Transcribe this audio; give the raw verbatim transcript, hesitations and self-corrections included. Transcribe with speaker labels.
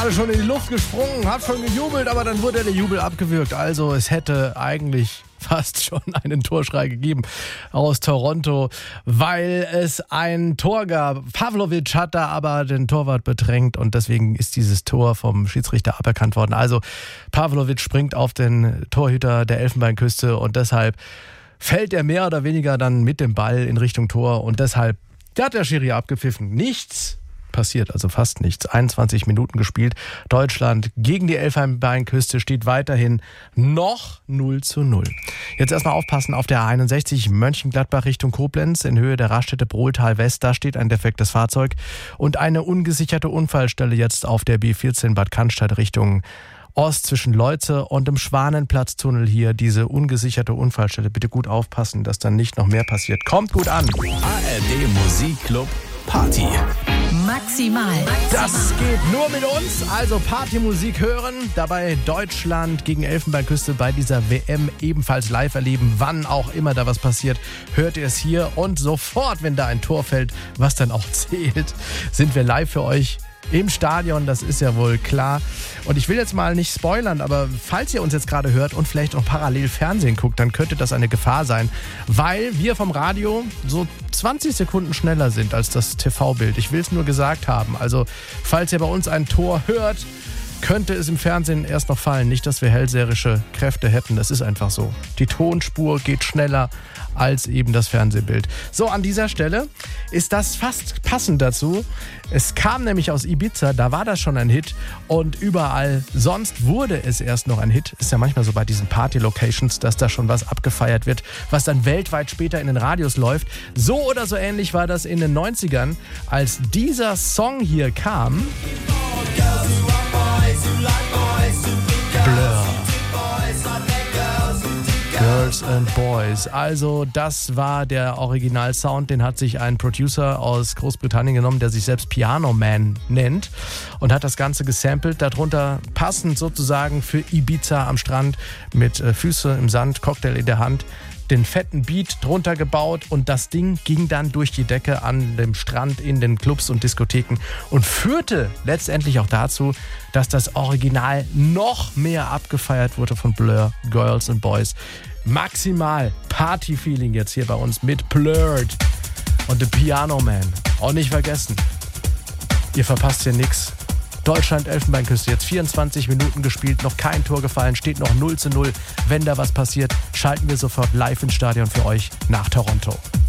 Speaker 1: gerade schon in die Luft gesprungen, hat schon gejubelt, aber dann wurde der Jubel abgewürgt. Also es hätte eigentlich fast schon einen Torschrei gegeben aus Toronto, weil es ein Tor gab. Pavlovic hat da aber den Torwart bedrängt und deswegen ist dieses Tor vom Schiedsrichter aberkannt worden. Also Pavlovic springt auf den Torhüter der Elfenbeinküste und deshalb fällt er mehr oder weniger dann mit dem Ball in Richtung Tor und deshalb hat der Schiri abgepfiffen. Nichts passiert, also fast nichts. einundzwanzig Minuten gespielt. Deutschland gegen die Elfenbeinküste steht weiterhin noch null zu null. Jetzt erstmal aufpassen auf der A einundsechzig Mönchengladbach Richtung Koblenz in Höhe der Raststätte Brohltal West. Da steht ein defektes Fahrzeug und eine ungesicherte Unfallstelle jetzt auf der B vierzehn Bad Cannstatt Richtung Ost zwischen Leutze und dem Schwanenplatztunnel hier. Diese ungesicherte Unfallstelle. Bitte gut aufpassen, dass dann nicht noch mehr passiert. Kommt gut an.
Speaker 2: A R D Musikclub Party.
Speaker 3: Maximal.
Speaker 1: Das geht nur mit uns, also Partymusik hören, dabei Deutschland gegen Elfenbeinküste bei dieser W M ebenfalls live erleben, wann auch immer da was passiert, hört ihr es hier und sofort, wenn da ein Tor fällt, was dann auch zählt, sind wir live für euch im Stadion, das ist ja wohl klar. Und ich will jetzt mal nicht spoilern, aber falls ihr uns jetzt gerade hört und vielleicht auch parallel Fernsehen guckt, dann könnte das eine Gefahr sein, weil wir vom Radio so zwanzig Sekunden schneller sind als das T V-Bild. Ich will es nur gesagt haben. Also falls ihr bei uns ein Tor hört, könnte es im Fernsehen erst noch fallen. Nicht, dass wir hellseherische Kräfte hätten. Das ist einfach so. Die Tonspur geht schneller als eben das Fernsehbild. So, an dieser Stelle ist das fast passend dazu. Es kam nämlich aus Ibiza, da war das schon ein Hit und überall sonst wurde es erst noch ein Hit. Ist ja manchmal so bei diesen Party-Locations, dass da schon was abgefeiert wird, was dann weltweit später in den Radios läuft. So oder so ähnlich war das in den neunzigern, als dieser Song hier kam. Blur. Girls and Boys. Also das war der Originalsound, den hat sich ein Producer aus Großbritannien genommen, der sich selbst Piano Man nennt und hat das Ganze gesampelt. Darunter passend sozusagen für Ibiza am Strand mit äh, Füße im Sand, Cocktail in der Hand, den fetten Beat drunter gebaut und das Ding ging dann durch die Decke an dem Strand in den Clubs und Diskotheken und führte letztendlich auch dazu, dass das Original noch mehr abgefeiert wurde von Blur, Girls and Boys. Maximal Party-Feeling jetzt hier bei uns mit Blurred und The Piano Man. Auch nicht vergessen, ihr verpasst hier nichts. Deutschland, Elfenbeinküste, jetzt vierundzwanzig Minuten gespielt, noch kein Tor gefallen, steht noch null zu null. Wenn da was passiert, schalten wir sofort live ins Stadion für euch nach Toronto.